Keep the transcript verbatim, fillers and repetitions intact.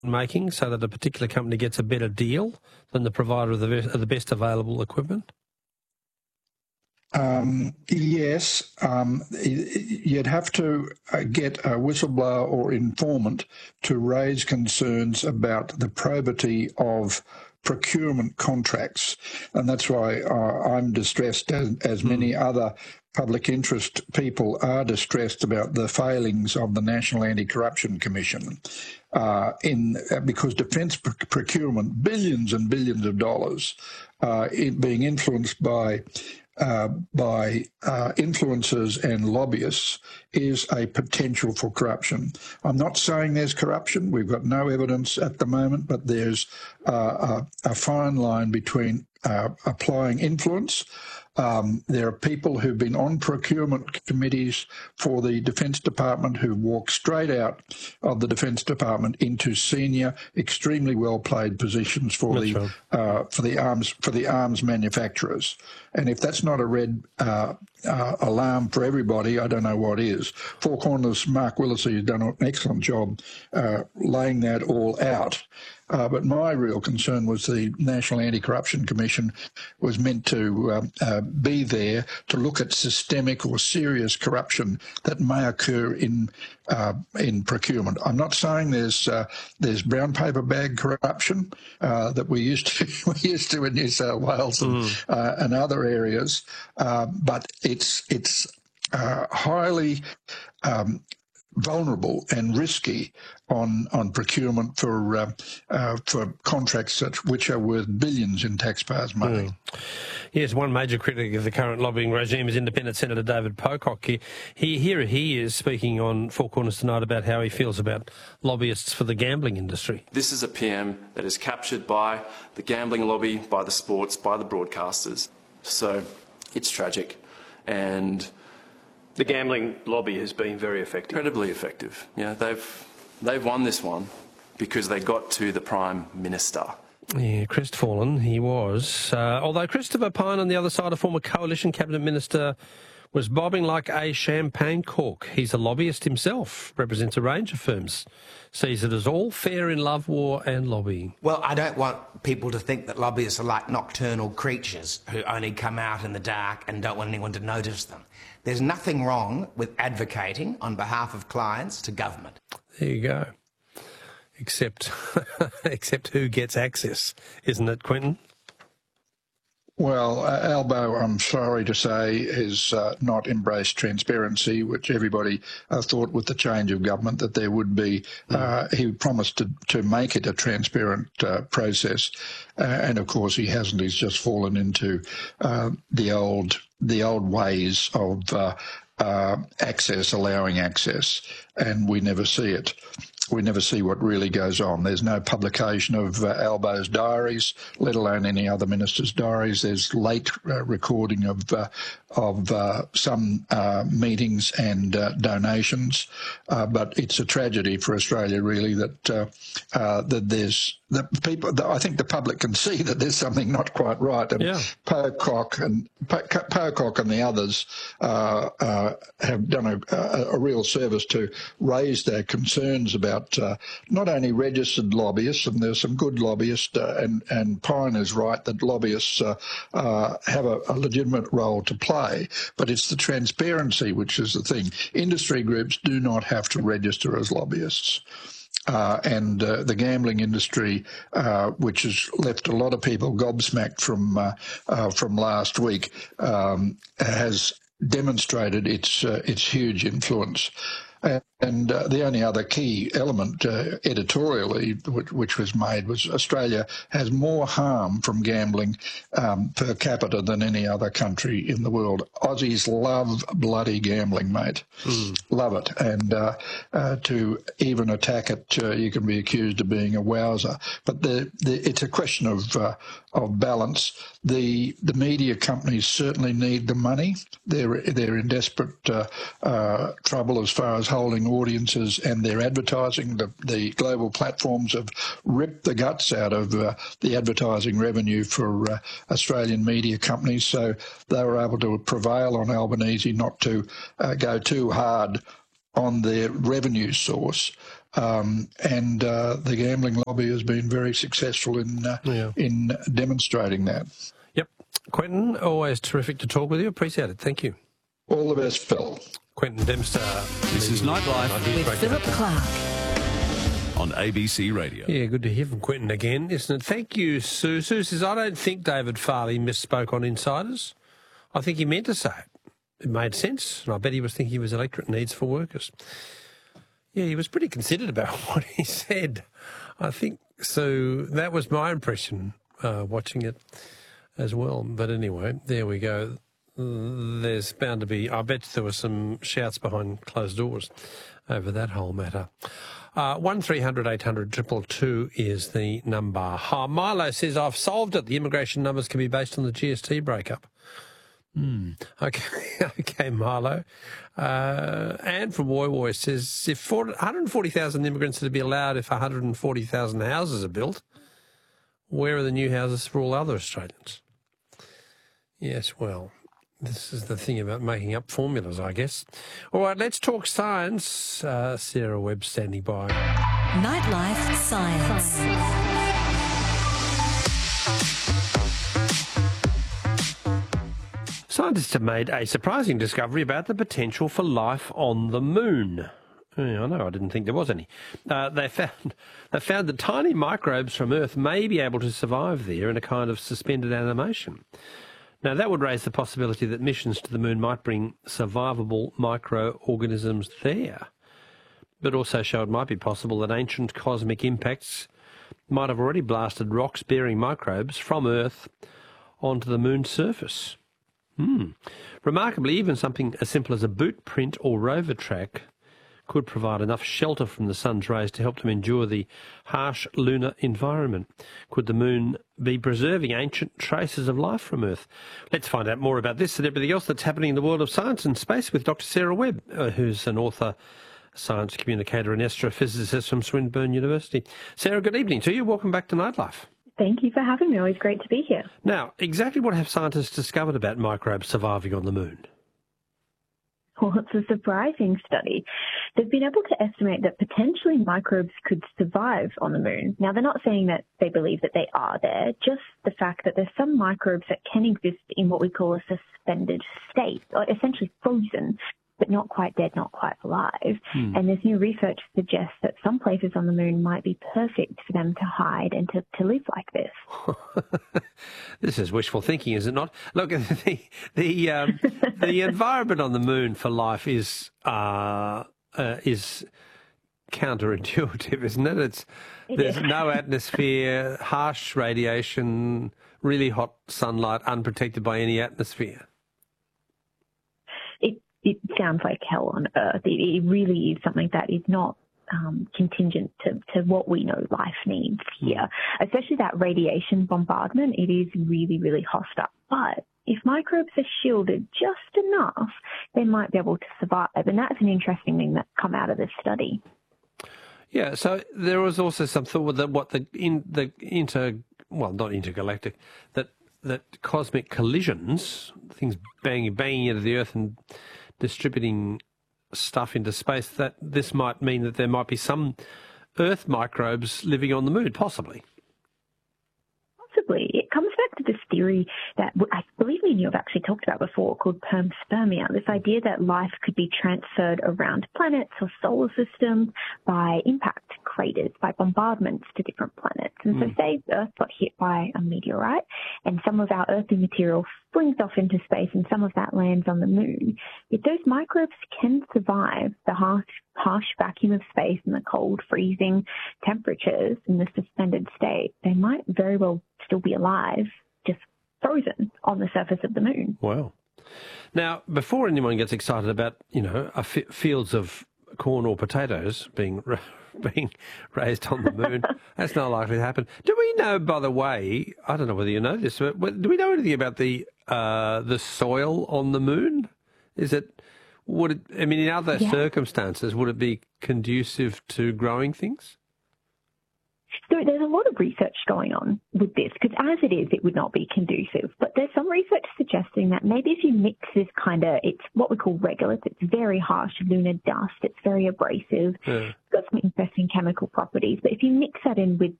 making so that a particular company gets a better deal than the provider of the, of the best available equipment? Um, yes, um, you'd have to get a whistleblower or informant to raise concerns about the probity of procurement contracts, and that's why uh, I'm distressed, as, as many mm. other public interest people are distressed about the failings of the National Anti-Corruption Commission. Uh, in uh, because defence pr procurement, billions and billions of dollars, uh, it being influenced by uh, by uh, influencers and lobbyists, is a potential for corruption. I'm not saying there's corruption. We've got no evidence at the moment, but there's uh, a, a fine line between uh, applying influence. Um, there are people who've been on procurement committees for the Defence Department who walk straight out of the Defence Department into senior, extremely well-paid positions for that's the right. uh, for the arms for the arms manufacturers. And if that's not a red uh, uh, alarm for everybody, I don't know what is. Four Corners, Mark Willesee has done an excellent job uh, laying that all out. Uh, but my real concern was the National Anti-Corruption Commission was meant to uh, uh, be there to look at systemic or serious corruption that may occur in uh, in procurement. I'm not saying there's uh, there's brown paper bag corruption uh, that we used to we used to in New South Wales and, mm. uh, and other areas, uh, but it's it's uh, highly um, vulnerable and risky on on procurement for uh, uh, for contracts such which are worth billions in taxpayers' money. Mm. Yes, one major critic of the current lobbying regime is Independent Senator David Pocock. He, he here he is speaking on Four Corners tonight about how he feels about lobbyists for the gambling industry. This is a P M that is captured by the gambling lobby, by the sports, by the broadcasters. So it's tragic, and the gambling lobby has been very effective. Incredibly effective. Yeah, they've they've won this one because they got to the Prime Minister. Yeah, crestfallen he was. Uh, although Christopher Pyne on the other side, a former Coalition Cabinet Minister, was bobbing like a champagne cork. He's a lobbyist himself, represents a range of firms, sees it as all fair in love, war and lobbying. Well, I don't want people to think that lobbyists are like nocturnal creatures who only come out in the dark and don't want anyone to notice them. There's nothing wrong with advocating on behalf of clients to government. There you go. Except, except who gets access, isn't it, Quentin? Well, uh, Albo, I'm sorry to say, has uh, not embraced transparency, which everybody uh, thought with the change of government that there would be. Uh, he promised to, to make it a transparent uh, process, uh, and of course he hasn't. He's just fallen into uh, the old the old ways of uh, uh, access, allowing access, and we never see it. We never see what really goes on. There's no publication of uh, Albo's diaries, let alone any other minister's diaries. There's late uh, recording of uh, of uh, some uh, meetings and uh, donations, uh, but it's a tragedy for Australia, really, that uh, uh, that there's that people. That I think the public can see that there's something not quite right. And yeah. Pocock and po Pocock and the others uh, uh, have done a, a, a real service to raise their concerns about. Uh, not only registered lobbyists, and there's some good lobbyists, uh, and, and Pyne is right that lobbyists uh, uh, have a, a legitimate role to play, but it's the transparency which is the thing. Industry groups do not have to register as lobbyists. Uh, and uh, the gambling industry, uh, which has left a lot of people gobsmacked from uh, uh, from last week, um, has demonstrated its uh, its huge influence. And uh, the only other key element uh, editorially which, which was made was Australia has more harm from gambling um, per capita than any other country in the world. Aussies love bloody gambling, mate. Mm. Love it. And uh, uh, to even attack it, uh, you can be accused of being a wowser. But the, the, it's a question of uh, of balance. The the media companies certainly need the money. They're they're in desperate uh, uh, trouble as far as holding audiences and their advertising. The, the global platforms have ripped the guts out of uh, the advertising revenue for uh, Australian media companies, so they were able to prevail on Albanese not to uh, go too hard on their revenue source. Um, and uh, the gambling lobby has been very successful in uh, Yeah. in demonstrating that. Yep. Quentin, always terrific to talk with you. Appreciate it. Thank you. All the best, Phil. Quentin Dempster. This is Nightlife With Philip Clark. on A B C Radio. Yeah, good to hear from Quentin again, isn't it? Thank you, Sue. Sue says, I don't think David Farley misspoke on insiders. I think he meant to say it. It made sense, and I bet he was thinking of his electorate needs for workers. Yeah, he was pretty considered about what he said. I think so. That was my impression uh, watching it as well. But anyway, there we go. There's bound to be, I bet there were some shouts behind closed doors over that whole matter. Uh, one three hundred eight hundred two two two is the number. Uh, Milo says, I've solved it. The immigration numbers can be based on the G S T breakup. Hmm. Okay, okay, Milo. Uh, Anne from Woy Woy says, if one hundred forty thousand immigrants are to be allowed if one hundred forty thousand houses are built, where are the new houses for all other Australians? Yes, well, this is the thing about making up formulas, I guess. All right, let's talk science. Uh, Sarah Webb standing by. Nightlife Science. Scientists have made a surprising discovery about the potential for life on the moon. Yeah, I know, I didn't think there was any. Uh, they found they found that tiny microbes from Earth may be able to survive there in a kind of suspended animation. Now, that would raise the possibility that missions to the moon might bring survivable microorganisms there, but also show it might be possible that ancient cosmic impacts might have already blasted rocks bearing microbes from Earth onto the moon's surface. Hmm. Remarkably, even something as simple as a boot print or rover track could provide enough shelter from the sun's rays to help them endure the harsh lunar environment. Could the moon be preserving ancient traces of life from Earth? Let's find out more about this and everything else that's happening in the world of science and space with Doctor Sarah Webb, uh, who's an author, science communicator and astrophysicist from Swinburne University. Sarah, good evening to you. Welcome back to Nightlife. Thank you for having me. Always great to be here. Now, exactly what have scientists discovered about microbes surviving on the moon? Well, it's a surprising study. They've been able to estimate that potentially microbes could survive on the moon. Now, they're not saying that they believe that they are there, just the fact that there's some microbes that can exist in what we call a suspended state, or essentially frozen, but not quite dead, not quite alive. Hmm. And this new research suggests that some places on the moon might be perfect for them to hide and to, to live like this. This is wishful thinking, is it not? Look, the the, um, the environment on the moon for life is uh, uh, is counterintuitive, isn't it? It's it there's is. no atmosphere, harsh radiation, really hot sunlight, unprotected by any atmosphere. It it sounds like hell on earth. It, it really is something that is not um, contingent to, to what we know life needs here, mm. especially that radiation bombardment. It is really, really hostile. But if microbes are shielded just enough, they might be able to survive. And that's an interesting thing that's come out of this study. Yeah, so there was also some thought that what the in the inter well not intergalactic that that cosmic collisions, things banging banging into the Earth and distributing stuff into space, that this might mean that there might be some Earth microbes living on the moon, possibly. Possibly. It comes back to this theory that I believe me and you have actually talked about before, called permspermia, this idea that life could be transferred around planets or solar systems by impact craters, by bombardments to different planets. And mm. so say Earth got hit by a meteorite and some of our earthy material flings off into space and some of that lands on the moon. If those microbes can survive the harsh, harsh vacuum of space and the cold, freezing temperatures in the suspended state, they might very well still be alive, just frozen on the surface of the moon. Wow. Now, before anyone gets excited about, you know, a f- fields of corn or potatoes being being raised on the moon, that's not likely to happen. Do we know, by the way, I don't know whether you know this, but do we know anything about the uh, the soil on the moon? Is it, would it, I mean, in other yeah. circumstances, would it be conducive to growing things? So there's a lot of research going on with this, because as it is, it would not be conducive. But there's some research suggesting that maybe if you mix this kind of, it's what we call regolith, it's very harsh lunar dust, it's very abrasive, Yeah. it's got some interesting chemical properties. But if you mix that in with